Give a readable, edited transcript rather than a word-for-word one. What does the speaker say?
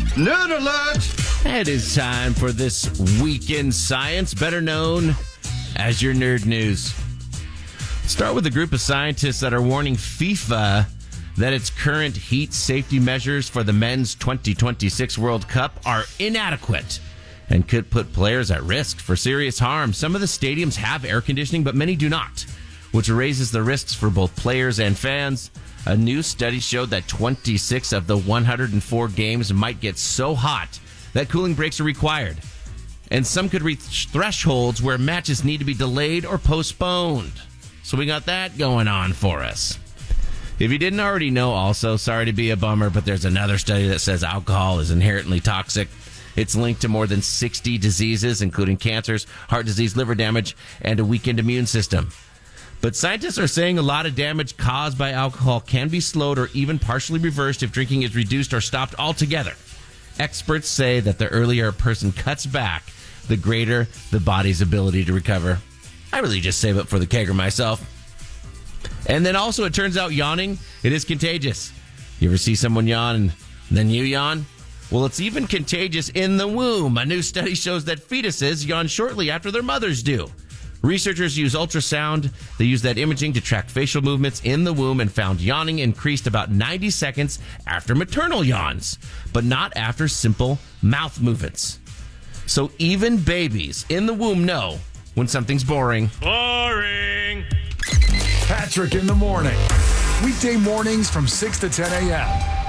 Nerd alert! It is time for This Week in Science, better known as your nerd news. Start with a group of scientists that are warning FIFA that its current heat safety measures for the men's 2026 World Cup are inadequate and could put players at risk for serious harm. Some of the stadiums have air conditioning, but many do not, which raises the risks for both players and fans. A new study showed that 26 of the 104 games might get so hot that cooling breaks are required. And some could reach thresholds where matches need to be delayed or postponed. So we got that going on for us. If you didn't already know also, sorry to be a bummer, but there's another study that says alcohol is inherently toxic. It's linked to more than 60 diseases, including cancers, heart disease, liver damage, and a weakened immune system. But scientists are saying a lot of damage caused by alcohol can be slowed or even partially reversed if drinking is reduced or stopped altogether. Experts say that the earlier a person cuts back, the greater the body's ability to recover. I really just save it for the kegger myself. And then also it turns out yawning, it is contagious. You ever see someone yawn and then you yawn? Well, it's even contagious in the womb. A new study shows that fetuses yawn shortly after their mothers do. Researchers use ultrasound. They use that imaging to track facial movements in the womb and found yawning increased about 90 seconds after maternal yawns, but not after simple mouth movements. So even babies in the womb know when something's boring. Boring! Patrick in the morning. Weekday mornings from 6 to 10 a.m.